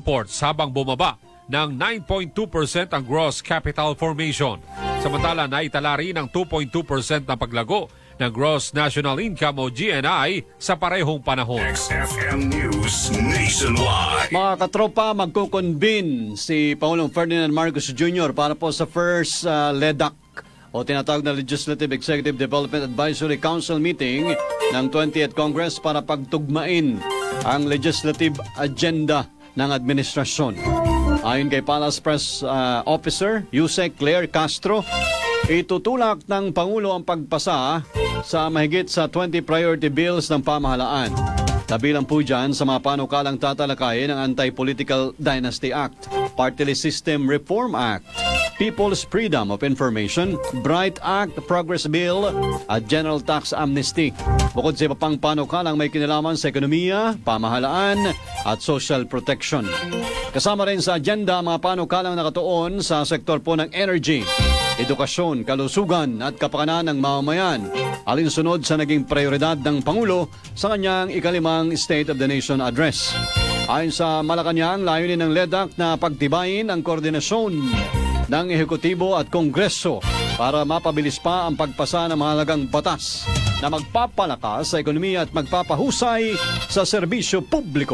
imports habang bumaba ng 9.2% ang gross capital formation. Samantala, naitala rin ang 2.2% na paglago ng gross national income o GNI sa parehong panahon. XFM News Nationwide. Mga katropa, magkukonvene si Pangulong Ferdinand Marcos Jr. para po sa first LEDAC o tinatawag na Legislative Executive Development Advisory Council meeting ng 20th Congress para pagtugmain ang legislative agenda ng administrasyon. Ayon kay Palace Press Officer Yusek Claire Castro, itutulak ng Pangulo ang pagpasa sa mahigit sa 20 priority bills ng pamahalaan. Kabilang po dyan sa mga panukalang tatalakayin ng Anti-Political Dynasty Act, Party List System Reform Act, People's Freedom of Information, Bright Act, Progress Bill at General Tax Amnesty. Bukod sa iba pang panukalang may kinalaman sa ekonomiya, pamahalaan at social protection. Kasama rin sa agenda ang mga panukalang nakatuon sa sektor po ng energy, edukasyon, kalusugan at kapakanan ng mamamayan, alinsunod sa naging prioridad ng Pangulo sa kanyang ikalimang State of the Nation Address. Ayon sa Malacanang, layunin ng LEDAC na pagtibayin ang koordinasyon ng Ehekutibo at Kongreso para mapabilis pa ang pagpasa ng mahalagang batas na magpapalakas sa ekonomiya at magpapahusay sa serbisyo publiko.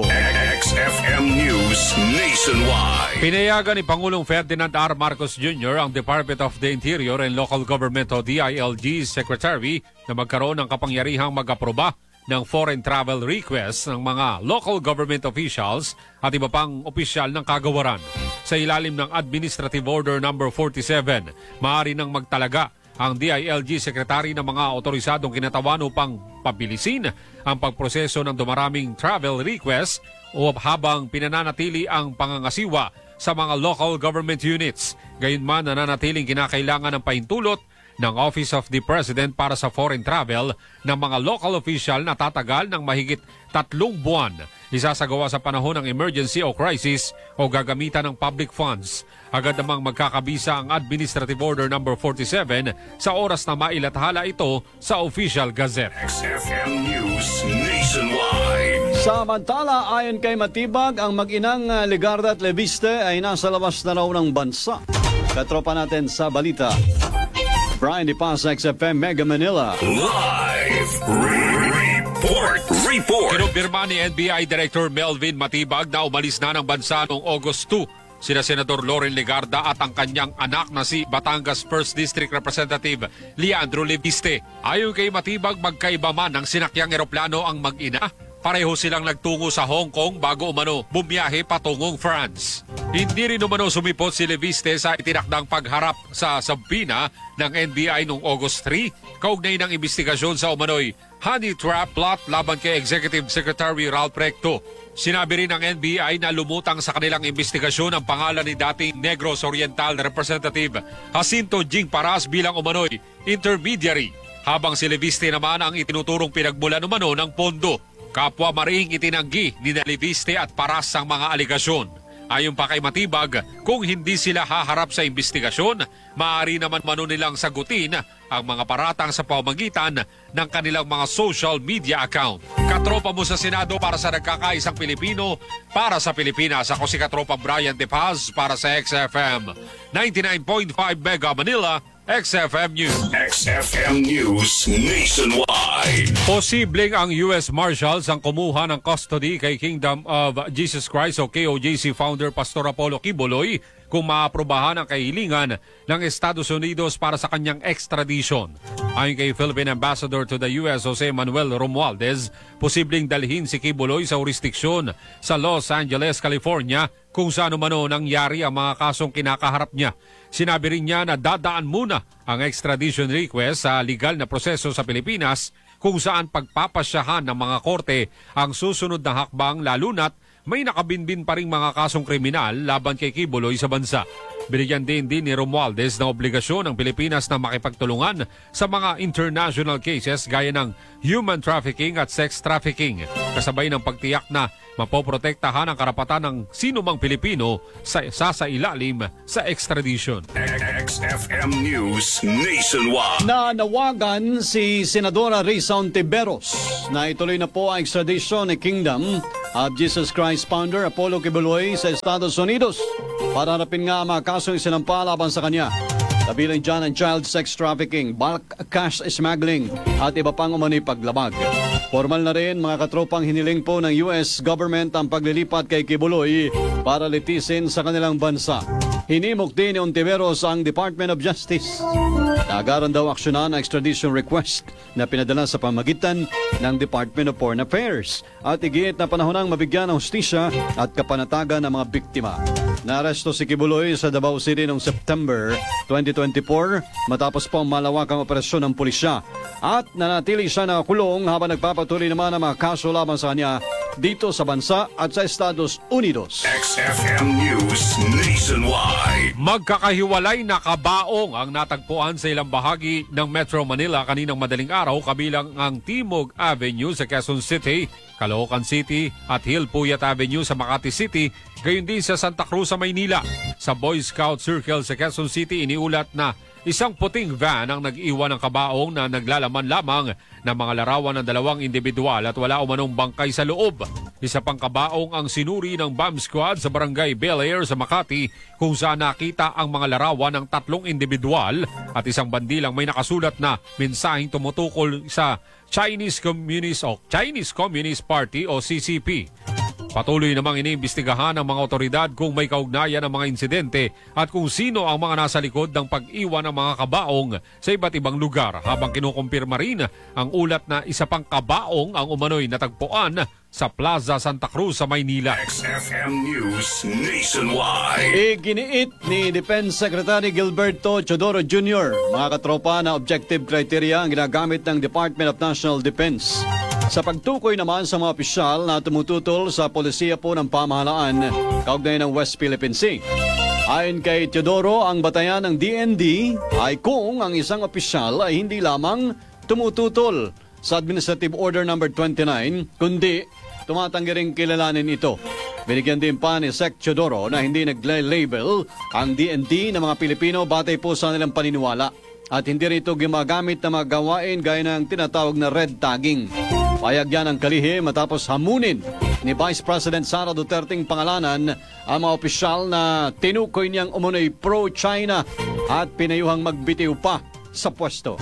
XFM News Nationwide. Pinayagan ni Pangulong Ferdinand R. Marcos Jr. ang Department of the Interior and Local Government o DILG Secretary na magkaroon ng kapangyarihang mag-aproba ng foreign travel requests ng mga local government officials at iba pang opisyal ng kagawaran. Sa ilalim ng Administrative Order No. 47, maaari nang magtalaga ang DILG Secretary ng mga otorisadong kinatawan upang pabilisin ang pagproseso ng dumaraming travel requests o habang pinananatili ang pangangasiwa sa mga local government units. Gayunman, nananatiling kinakailangan ng pahintulot ng Office of the President para sa foreign travel ng mga local official na tatagal ng mahigit 3 buwan. Isasagawa sa panahon ng emergency o crisis o gagamitan ng public funds. Agad namang magkakabisa ang Administrative Order No. 47 sa oras na mailathala ito sa Official Gazette. XFM News Nationwide. Samantala, ayon kay Matibag, ang mag-inang Legarda at Leviste ay nasa labas na raw ng bansa. Katropa natin sa balita, Brian Di Paz, XFM Mega Manila. Live report. Kinumpirma ni NBI Director Melvin Matibag na umalis na ng bansa noong August 2 sina Senador Loren Legarda at ang kanyang anak na si Batangas 1st District Representative Leandro Leviste. Ayon kay Matibag, magkaiba man ang sinakyang eroplano ang mag-ina. Pareho silang nagtungo sa Hong Kong bago umano bumiyahe patungong France. Hindi rin umano sumipot si Leviste sa itinakdang pagharap sa sabina ng NBI noong August 3, kaugnay ng investigasyon sa umano'y honey trap plot laban kay Executive Secretary Ralph Recto. Sinabi rin ng NBI na lumutang sa kanilang investigasyon ang pangalan ni dating Negros Oriental Representative Jacinto Jing Paras bilang umano'y intermediary, habang si Leviste naman ang itinuturong pinagmulan umano ng pondo. Kapwa maring itinanggi ni Leviste at Paras ang mga aligasyon. Ayon pa kay Matibag, kung hindi sila haharap sa investigasyon, maaari naman mano nilang sagutin ang mga paratang sa pamamagitan ng kanilang mga social media account. Katropa mo sa Senado para sa nagkakaisang Pilipino, para sa Pilipinas. Ako si Katropa Brian De Paz para sa XFM 99.5 Mega Manila, XFM News. XFM News Nationwide. Posibleng ang U.S. Marshals ang kumuha ng custody kay Kingdom of Jesus Christ o KOJC founder Pastor Apollo Quiboloy kung maaprobahan ang kahilingan ng Estados Unidos para sa kanyang extradition. Ayon kay Philippine Ambassador to the U.S. Jose Manuel Romualdez, posibleng dalhin si Quiboloy sa jurisdiksyon sa Los Angeles, California kung saan umano nangyari ang mga kasong kinakaharap niya. Sinabi rin niya na dadaan muna ang extradition request sa legal na proseso sa Pilipinas kung saan pagpapasyahan ng mga korte ang susunod na hakbang, lalo na't may nakabinbin pa ring mga kasong kriminal laban kay Quiboloy sa bansa. Binigyan din ni Romualdez ng obligasyon ng Pilipinas na makipagtulungan sa mga international cases gaya ng human trafficking at sex trafficking, kasabay ng pagtiyak na mapoprotektahan ang karapatan ng sinumang Pilipino sa ilalim sa extradition. XFM News Nationwide. Nanawagan si Senadora Risa Ontiveros na ituloy na po ang extradition ni Kingdom of Jesus Christ founder Apollo Kibuloy sa Estados Unidos para harapin nga ang mga kasong isinampa laban sa kanya. Kabilang dyan ang child sex trafficking, bulk cash smuggling at iba pang umano'y paglabag. Formal na rin mga katropang hiniling po ng US government ang paglilipat kay Kibuloy para litisin sa kanilang bansa. Hinimok din ni Ontiveros ang Department of Justice. Nagaran daw aksyonan ang extradition request na pinadala sa pamagitan ng Department of Foreign Affairs at igiit na panahon ng mabigyan ng hustisya at kapanatagan ng mga biktima. Naaresto si Kibuloy sa Davao City noong September 2024 matapos po ang malawakang operasyon ng pulisya at nanatili siya nakakulong habang nagpapatuloy naman ang mga kaso laban sa kanya dito sa bansa at sa Estados Unidos. XFM News Nationwide. Magkakahiwalay na kabaong ang natagpuan sa ilang bahagi ng Metro Manila kaninang madaling araw kabilang ang Timog Avenue sa Quezon City, Caloocan City at Hilpuyat Avenue sa Makati City, gayon din sa Santa Cruz sa Maynila. Sa Boy Scout Circle sa Quezon City, iniulat na isang puting van ang nag-iwan ng kabaong na naglalaman lamang ng mga larawan ng dalawang individual at wala umanong bangkay sa loob. Isa pang kabaong ang sinuri ng bomb squad sa Barangay Bel Air sa Makati kung saan nakita ang mga larawan ng 3 individual at isang bandilang may nakasulat na mensaheng tumutukol sa Chinese Communist Party o CCP. Patuloy namang iniimbestigahan ng mga otoridad kung may kaugnayan ng mga insidente at kung sino ang mga nasa likod ng pag-iwan ng mga kabaong sa iba't ibang lugar habang kinukumpirma rin ang ulat na isa pang kabaong ang umano'y natagpuan sa Plaza Santa Cruz sa Maynila. XFM News Nationwide. Iginiit ni Defense Secretary Gilberto Chodoro Jr. mga katropa na objective criteria ang ginagamit ng Department of National Defense sa pagtukoy naman sa mga opisyal na tumututol sa polisiya po ng pamahalaan kaugnay ng West Philippine Sea. Ayon kay Teodoro, ang batayan ng DND ay kung ang isang opisyal ay hindi lamang tumututol sa Administrative Order No. 29, kundi tumatanggi ring kilalanin ito. Binigyan din pa ni Sec Teodoro na hindi nag-label ang DND ng mga Pilipino batay po sa nilang paniniwala at hindi rito gumagamit ng mga gawain gaya ng tinatawag na red tagging. Payag yan ang kalihim matapos hamunin ni Vice President Sara Duterteng pangalanan ang mga opisyal na tinukoy niyang umunoy pro-China at pinayuhang magbitiw pa sa pwesto.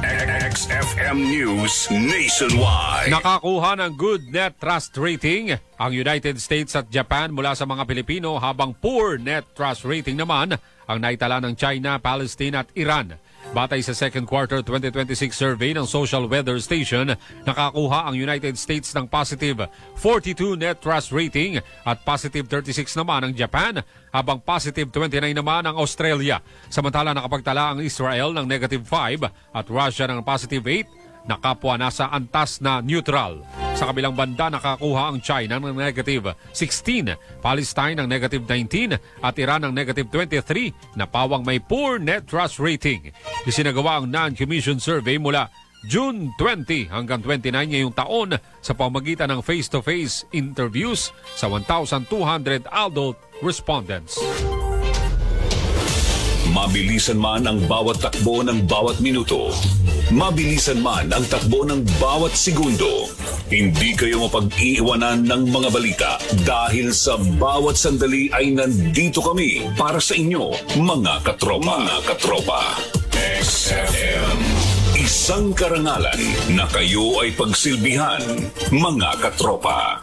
XFM News Nationwide. Nakakuha ng good net trust rating ang United States at Japan mula sa mga Pilipino habang poor net trust rating naman ang naitala ng China, Palestine at Iran. Batay sa second quarter 2026 survey ng Social Weather Station, nakakuha ang United States ng positive 42 net trust rating at positive 36 naman ang Japan, habang positive 29 naman ang Australia. Samantala nakapagtala ang Israel ng negative 5 at Russia ng positive 8 na kapwa nasa antas na neutral. Sa kabilang banda nakakuha ang China ng negative 16, Palestine ng negative 19 at Iran ng negative 23 na pawang may poor net trust rating. Isinagawa ang non-commission survey mula June 20 hanggang 29 ngayong taon sa pamagitan ng face-to-face interviews sa 1,200 adult respondents. Mabilisan man ang bawat takbo ng bawat minuto. Mabilisan man ang takbo ng bawat segundo. Hindi kayo mapag-iiwanan ng mga balita dahil sa bawat sandali ay nandito kami para sa inyo, mga katropa. Mga katropa. XFM. Isang karangalan na kayo ay pagsilbihan, mga katropa.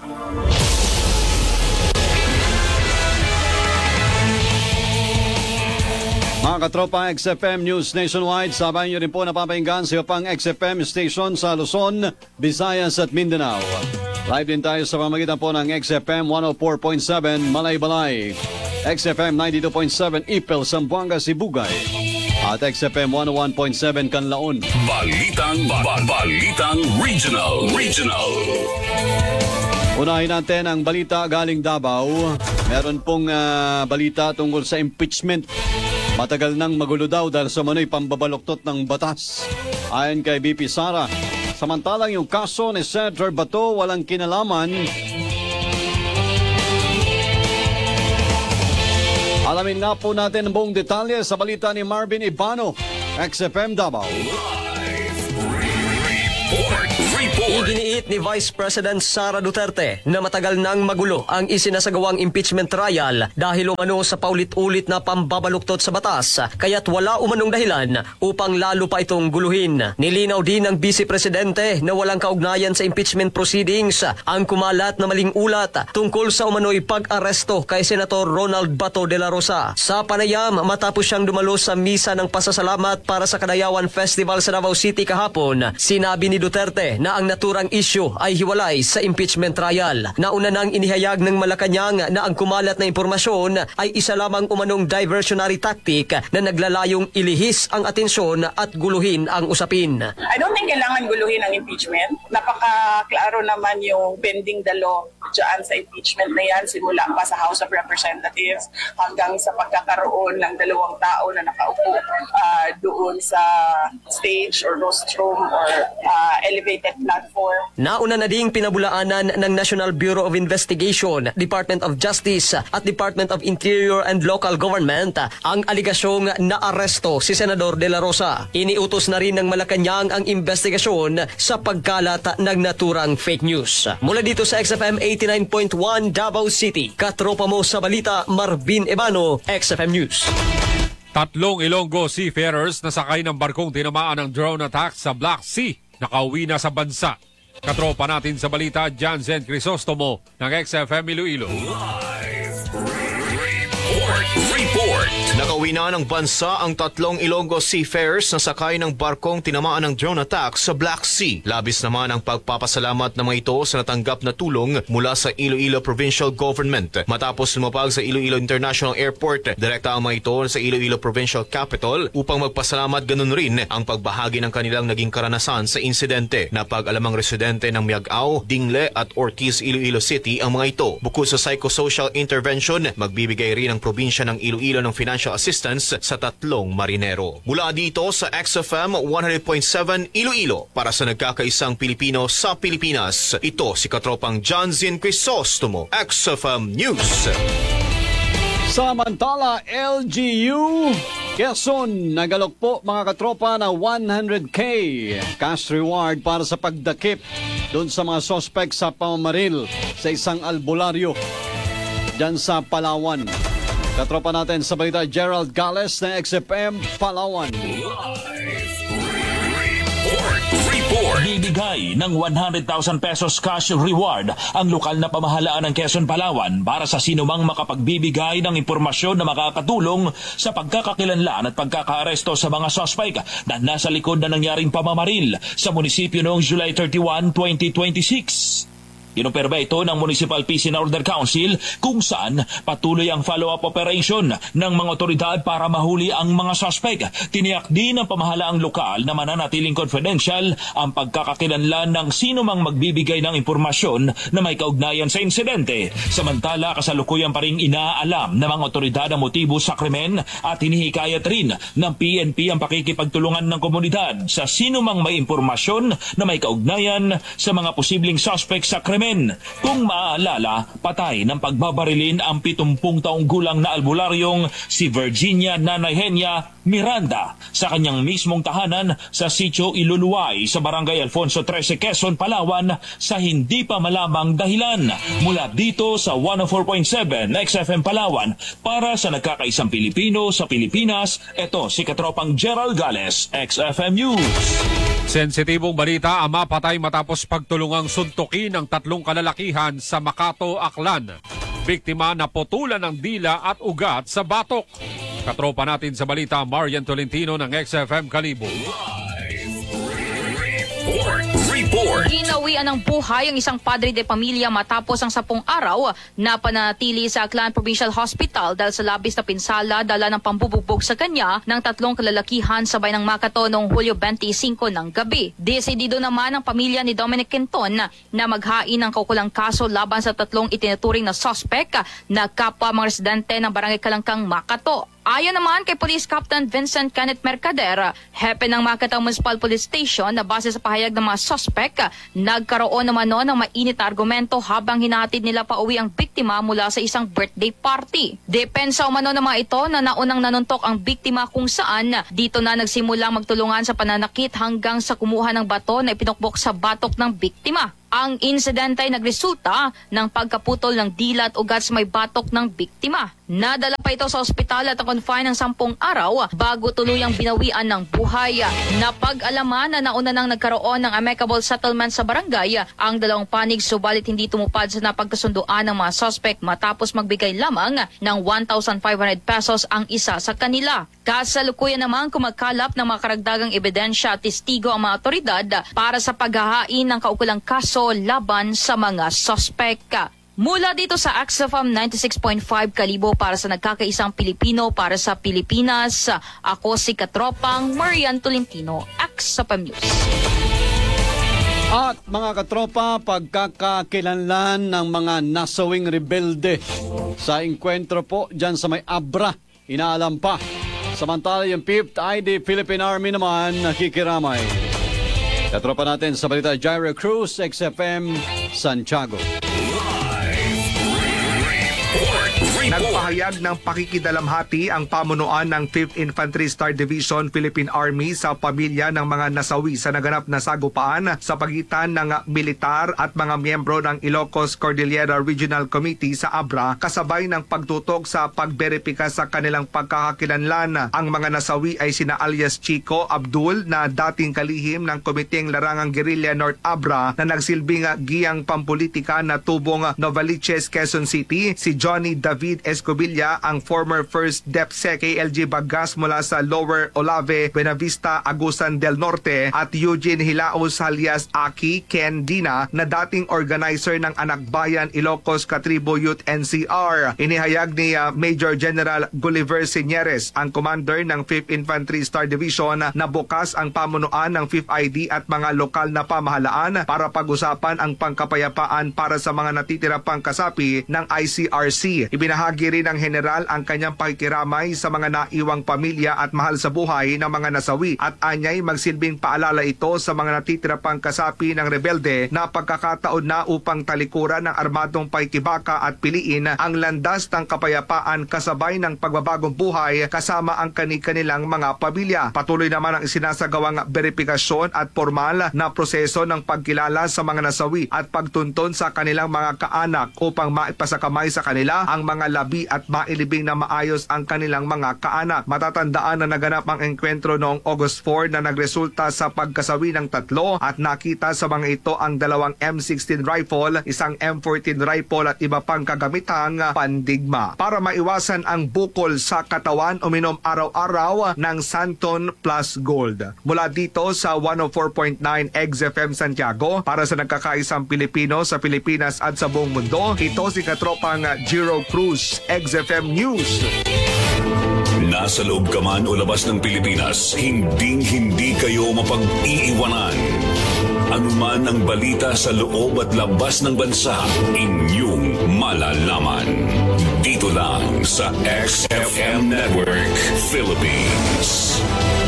Mga katropa, XFM News Nationwide, sabayan nyo rin po napapahinggan sa iyo pang XFM station sa Luzon, Visayas at Mindanao. Live din tayo sa pamagitan po ng XFM 104.7 Malaybalay, XFM 92.7 Ipil, Zamboanga, Sibugay, at XFM 101.7 Canlaon. Balitang Regional. Unahin natin ang balita galing Davao. Meron pong balita tungkol sa impeachment. Matagal nang magulo daw dahil sa manoy pambabaluktot ng batas. Ayon kay BP Sara, samantalang yung kaso ni Senator Bato walang kinalaman Alamin na po natin ang buong detalye sa balita ni Marvin Ibano, XFM Davao. Iginiit ni Vice President Sara Duterte na matagal nang magulo ang isinasagawang impeachment trial dahil umano sa paulit-ulit na pambabaluktot sa batas, kaya't wala umanong dahilan upang lalo pa itong guluhin. Nilinaw din ng Vice Presidente na walang kaugnayan sa impeachment proceedings ang kumalat na maling ulat tungkol sa umano'y pag-aresto kay Senator Ronald Bato de la Rosa. Sa panayam matapos siyang dumalo sa misa ng pasasalamat para sa Kadayawan Festival sa Davao City kahapon, sinabi ni Duterte na ang naturang issue ay hiwalay sa impeachment trial. Nauna nang inihayag ng Malacanang na ang kumalat na impormasyon ay isa lamang umanong diversionary tactic na naglalayong ilihis ang atensyon at guluhin ang usapin. I don't think kailangan guluhin ang impeachment. Napaka-klaro naman yung bending the law dyan sa impeachment na yan, simula pa sa House of Representatives hanggang sa pagkakaroon ng dalawang tao na nakaupo doon sa stage or rostrum or elevated platform. Nauna na ding pinabulaanan ng National Bureau of Investigation, Department of Justice at Department of Interior and Local Government ang aligasyong naaresto si Senador De La Rosa. Iniutos na rin ng Malacanang ang investigasyon sa pagkalat ng naturang fake news. Mula dito sa XFM 89.1 Davao City, katropa mo sa balita, Marvin Ibano, XFM News. 3 Ilonggo seafarers na sakay ng barkong tinamaan ng drone attack sa Black Sea nakauwi na sa bansa. Katropa natin sa balita, Jansen Crisostomo ng XFM Iloilo. Report. Nakauwi na ng bansa ang 3 Ilonggo seafarers na sakay ng barkong tinamaan ng drone attack sa Black Sea. Labis naman ang pagpapasalamat ng mga ito sa natanggap na tulong mula sa Iloilo Provincial Government. Matapos lumapag sa Iloilo International Airport, direkta ang mga ito sa Iloilo Provincial Capital upang magpasalamat, ganun rin ang pagbahagi ng kanilang naging karanasan sa insidente. Napag-alamang residente ng Miagao, Dingle at Ortiz, Iloilo City ang mga ito. Bukod sa psychosocial intervention, magbibigay rin ang probinsya ng Iloilo ng financial assistance sa 3 marinero. Mula dito sa XFM 100.7 Iloilo, para sa nagkakaisang Pilipino sa Pilipinas, ito si katropang Jansen Crisostomo, XFM News. Samantala, LGU Quezon, nagalok po mga katropa na 100K cash reward para sa pagdakip doon sa mga suspect sa pamamaril sa isang albularyo dyan sa Palawan. Katropa natin sa balita, Gerald Gales ng XFM Palawan. Report. Bibigay ng 100,000 pesos cash reward ang lokal na pamahalaan ng Quezon, Palawan para sa sinumang makapagbibigay ng impormasyon na makakatulong sa pagkakakilanlan at pagkakaaresto sa mga suspect na nasa likod na nangyaring pamamaril sa munisipyo noong July 31, 2026. Inuperba ito ng Municipal Peace and Order Council kung saan patuloy ang follow-up operation ng mga otoridad para mahuli ang mga suspect. Tiniyak din ng pamahalaang lokal na mananatiling confidential ang pagkakakilanlan ng sino mang magbibigay ng impormasyon na may kaugnayan sa insidente. Samantala, kasalukuyan pa ring inaalam ng mga otoridad ang motibo sa krimen at hinihikayat rin ng PNP ang pakikipagtulungan ng komunidad sa sino mang may impormasyon na may kaugnayan sa mga posibleng suspect sa krimen. Kung maaalala, patay ng pagbabarilin ang 70 taong gulang na albularyong si Virginia Nanay Henya Miranda sa kanyang mismong tahanan sa Sitio Iluluway sa Barangay Alfonso 13, Quezon, Palawan sa hindi pa malamang dahilan. Mula dito sa 104.7 XFM Palawan para sa nagkakaisang Pilipino sa Pilipinas, ito si katropang Gerald Gales, XFM News. Sensitibong balita, ama patay matapos pagtulungang suntukin ng 3 kalalakihan sa Makato, Aklan. Biktima na putulan ng dila at ugat sa batok. Katropa natin sa balita, Marian Tolentino ng XFM Kalibo. Report. Ginawian ng buhay ang isang padre de pamilya matapos ang 10 araw na panatili sa Aklan Provincial Hospital dahil sa labis na pinsala dala ng pambubugbog sa kanya ng 3 kalalakihan sabay ng Makato noong Hulyo 25 ng gabi. Desidido naman ang pamilya ni Dominic Quinton na maghain ng kaukulang kaso laban sa 3 itinuturing na suspect na kapwa mga residente ng Barangay Kalangkang, Makato. Ayon naman kay Police Captain Vincent Kenneth Mercader, hepe ng Makatao Municipal Police Station, na base sa pahayag ng mga suspect, nagkaroon naman ng mainit na argumento habang hinahatid nila pauwi ang biktima mula sa isang birthday party. Depensa umano ng mga ito na naunang nanuntok ang biktima kung saan dito na nagsimulang magtulungan sa pananakit hanggang sa kumuha ng bato na ipinukbok sa batok ng biktima. Ang insidente ay nagresulta ng pagkaputol ng dila at ugat sa may batok ng biktima. Nadala pa ito sa ospital at confine ng 10 araw bago tuluyang binawian ng buhay. Napag-alaman na nauna nang nagkaroon ng amicable settlement sa barangay ang dalawang panig, subalit hindi tumupad sa napagkasunduan ng mga suspect matapos magbigay lamang ng 1,500 pesos ang isa sa kanila. Kasalukuyan naman kumagkalap ng mga karagdagang ebidensya at testigo ang mga otoridad para sa paghahain ng kaukulang kaso laban sa mga suspect. Mula dito sa AXFM 96.5 Kalibo para sa nagkakaisang Pilipino para sa Pilipinas, ako si Katropang Marian Tolentino, AXFM News. At mga katropa, pagkakakilanlan ng mga nasawing rebelde sa engkwentro po dyan sa may Abra, inaalam pa. Samantala yung 5th ID Philippine Army naman nakikiramay. Katropa natin sa balita, Jairo Cruz, XFM, Santiago. Nagpahayag ng pakikidalamhati ang pamunuan ng 5th Infantry Star Division Philippine Army sa pamilya ng mga nasawi sa naganap na sagupaan sa pagitan ng militar at mga miyembro ng Ilocos Cordillera Regional Committee sa Abra, kasabay ng pagtutok sa pagberipika sa kanilang pagkakakilanlan. Ang mga nasawi ay sina alias Chico Abdul na dating kalihim ng Komiteng Larangang Guerrilla North Abra na nagsilbing giyang pampolitika na tubong Novaliches, Quezon City, si Johnny David Escobilla, ang former First DepSec KLG Bagas mula sa Lower Olave, Buenavista, Agusan del Norte, at Eugene Hilaos alias Aki Ken Dina na dating organizer ng Anak Bayan Ilocos Katribo Youth NCR. Inihayag ni Major General Gulliver Señeres, ang commander ng 5th Infantry Star Division, na bukas ang pamunuan ng 5th ID at mga lokal na pamahalaan para pag-usapan ang pangkapayapaan para sa mga natitira pang kasapi ng ICRC. Ibinahagi rin ng general ang kanyang pakikiramay sa mga naiwang pamilya at mahal sa buhay ng mga nasawi, at anyay magsilbing paalala ito sa mga natitira pang kasapi ng rebelde na pagkakataon na upang talikuran ng armadong paikibaka at piliin ang landas ng kapayapaan kasabay ng pagbabagong buhay kasama ang kanilang mga pamilya. Patuloy naman ang isinasagawang verifikasyon at formal na proseso ng pagkilala sa mga nasawi at pagtunton sa kanilang mga kaanak upang maipasakamay sa kanila ang mga labi at mailibing na maayos ang kanilang mga kaanak. Matatandaan na naganap ang engkwentro noong August 4 na nagresulta sa pagkasawi ng 3 at nakita sa mga ito ang 2 M16 rifle, isang M14 rifle at iba pang kagamitang pandigma. Para maiwasan ang bukol sa katawan, uminom araw-araw ng Santon Plus Gold. Mula dito sa 104.9 XFM Santiago, para sa nagkakaisang Pilipino sa Pilipinas at sa buong mundo, ito si Katropang Jairo Cruz, XFM News. Nasa loob ka man o labas ng Pilipinas, hindi kayo mapag-iiwanan. Anuman ang balita sa loob at labas ng bansa, inyong malalaman. Dito lang sa XFM Network Philippines.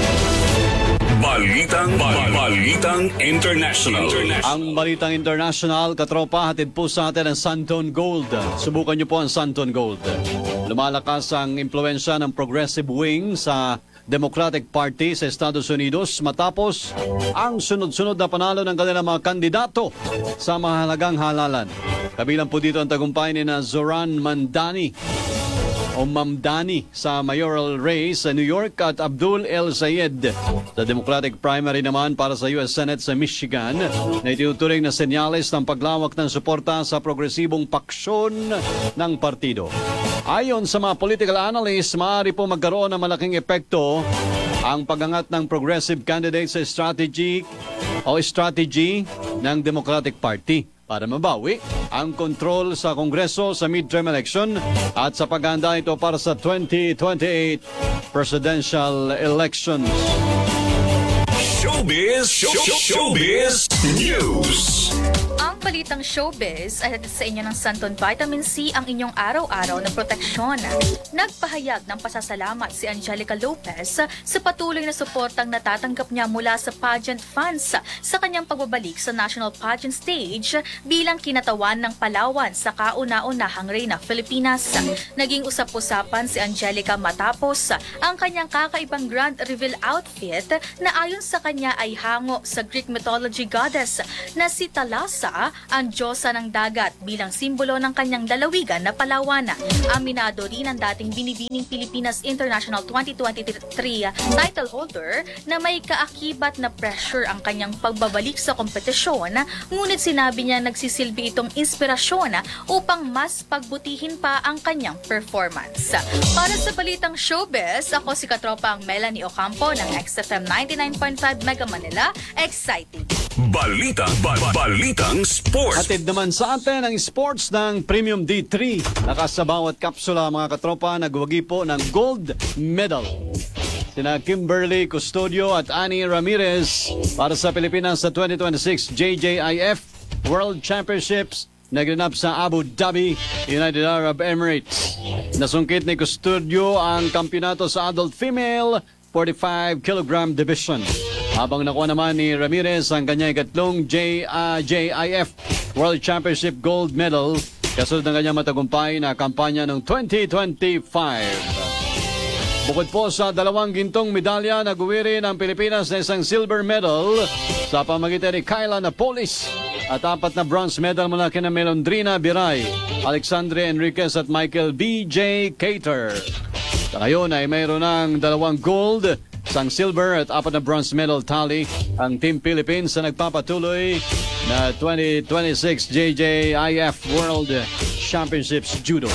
Balitang International. Ang Balitang International, katropa, hatid po sa atin ang Santon Gold. Subukan niyo po ang Santon Gold. Lumalakas ang impluensya ng Progressive Wing sa Democratic Party sa Estados Unidos matapos ang sunod-sunod na panalo ng kanilang mga kandidato sa mahalagang halalan. Kabilang po dito ang tagumpay ni na Zoran Mamdani sa mayoral race sa New York at Abdul El Sayed sa Democratic primary naman para sa US Senate sa Michigan, na itinuturing na senyales ng paglawak ng suporta sa progresibong paksyon ng partido. Ayon sa mga political analysts, maaari po magkaroon ng malaking epekto ang pagangat ng progressive candidate sa strategy ng Democratic Party para mabawi ang kontrol sa Kongreso sa midterm election at sa paghahanda ito para sa 2028 presidential elections. Showbiz News. Ang balitang showbiz at sa inyo ng Santon Vitamin C ang inyong araw-araw na proteksyon. Nagpahayag ng pasasalamat si Angelica Lopez sa patuloy na suportang natatanggap niya mula sa pageant fans sa kanyang pagbabalik sa national pageant stage bilang kinatawan ng Palawan sa kauna-unahang reyna Pilipinas. Naging usap-usapan si Angelica matapos ang kanyang kakaibang grand reveal outfit na ayon sa kanya ay hango sa Greek mythology goddess na si Thalassa, ang diyosa ng dagat bilang simbolo ng kanyang lalawigan na Palawan. Aminado rin ang dating binibining Pilipinas International 2023 title holder na may kaakibat na pressure ang kanyang pagbabalik sa kompetisyon, ngunit sinabi niya nagsisilbi itong inspirasyon upang mas pagbutihin pa ang kanyang performance. Para sa balitang showbiz, ako si katropang Melanie Ocampo ng XFM 99.5 Mega Manila. Exciting! Balitang sports. Hatid naman sa atin ang sports ng Premium D3. Sa bawat kapsula mga katropa, nagwagi po ng gold medal. Sina Kimberly Custodio at Annie Ramirez para sa Pilipinas sa 2026 JJIF World Championships naganap sa Abu Dhabi, United Arab Emirates. Nasungkit ni Custodio ang kampyonato sa adult female 45 kg division. Habang nakuha naman ni Ramirez ang kanyang ikatlong JIF World Championship gold medal kasunod ng kanyang matagumpay na kampanya noong 2025. Bukod po sa dalawang gintong medalya, nag-uwi ng Pilipinas na isang silver medal sa pamagitan ni Kyla Napolis at 4 na bronze medal mula kina Melondrina Biray, Alexandre Enriquez at Michael B.J. Cater. Sa ngayon ay mayroon ng 2 gold, 1 silver at 4 na bronze medal tally ang Team Philippines sa nagpapatuloy na 2026 JJIF World Championships Judo.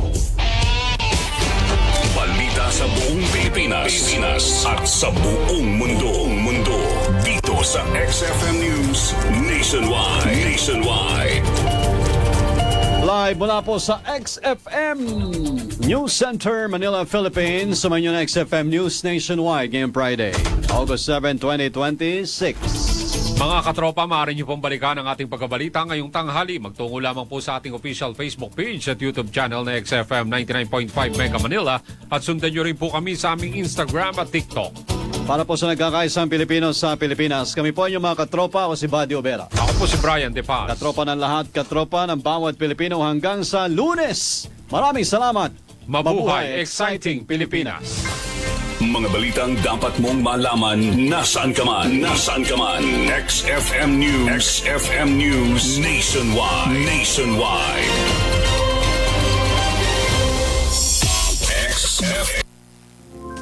Balita sa buong Pilipinas at sa buong mundo. Dito sa XFM News Nationwide. Live mula po sa XFM News Center, Manila, Philippines. Sa manyo na XFM News Nationwide ngayong Friday, August 7, 2026. Mga katropa, maaari niyo pong balikan ang ating pagkabalita ngayong tanghali. Magtungo lamang po sa ating official Facebook page at YouTube channel na XFM 99.5 Mega Manila at sundan niyo rin po kami sa aming Instagram at TikTok. Para po sa nagkakaisang Pilipino sa Pilipinas, kami po yung mga katropa. Ako si Buddy Obera. Ako po si Brian De Paz. Katropa ng lahat, katropa ng bawat Pilipino hanggang sa Lunes. Maraming salamat. Mabuhay, exciting Pilipinas. Mga balitang dapat mong malaman nasaan ka man. XFM News Nationwide. XFM